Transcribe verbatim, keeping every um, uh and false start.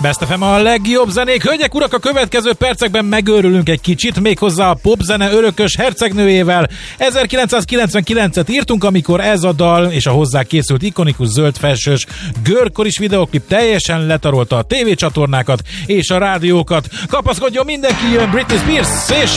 Best ef em a legjobb zenék. Hölgyek, urak, a következő percekben megőrülünk egy kicsit, méghozzá a popzene örökös hercegnőjével. ezerkilencszázkilencvenkilencet írtunk, amikor ez a dal és a hozzá készült ikonikus zöld felsős görkoris videoklip teljesen letarolta a tévécsatornákat és a rádiókat. Kapaszkodjon mindenki, jön Britney Spears és